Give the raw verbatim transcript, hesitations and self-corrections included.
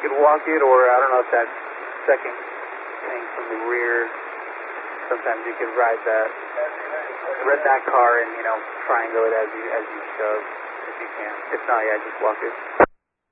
could walk it, or I don't know if that second thing from the rear, sometimes you could ride that, ride that car and, you know, triangle it as you, as you shove, if you can. If not, yeah, just walk it.